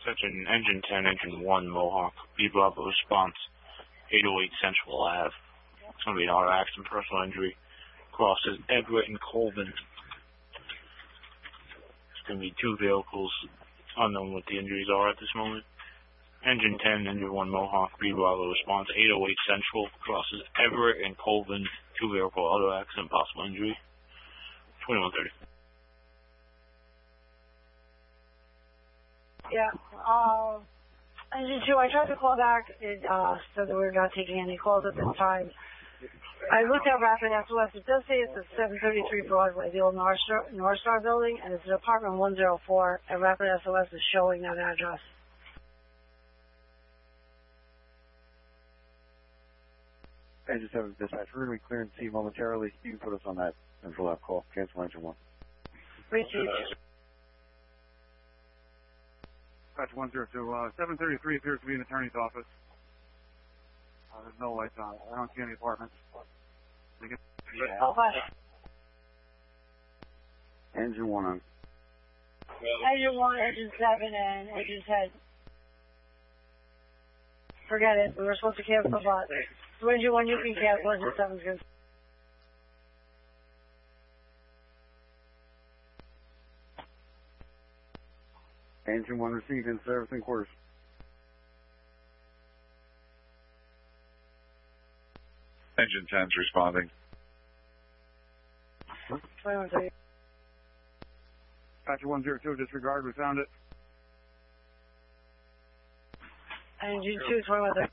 Section Engine 10, Engine 1, Mohawk. B Bravo response, 808 Central Ave. It's going to be an auto accident, personal injury. Crosses Everett and Colvin. It's going to be two vehicles. Unknown what the injuries are at this moment. Engine 10, Engine 1, Mohawk. B Bravo response, 808 Central. Crosses Everett and Colvin. Two vehicle auto accident, possible injury. 2130. Yeah, Engine 2, I tried to call back. It said that we were not taking any calls at this time. I looked at Rapid SOS. It does say it's at 733 Broadway, the old North Star building, and it's an apartment 104, and Rapid SOS is showing that address. Engine 7 dispatch, we're going to be clearing C momentarily. You can put us on that central lab call. Cancel Engine 1. Received. Dispatch 102, 733 appears to be in the attorney's office. There's no lights on. I don't see any apartments. Engine 1 on. Engine 1, Engine 7, and Engine 10. Forget it. We were supposed to cancel, but so Engine 1 you can cancel, Engine 7's good. Engine 1 received in service and quarters. Engine 10's responding. 2130. Dispatch 102, disregard, we found it. Engine 2, 2130.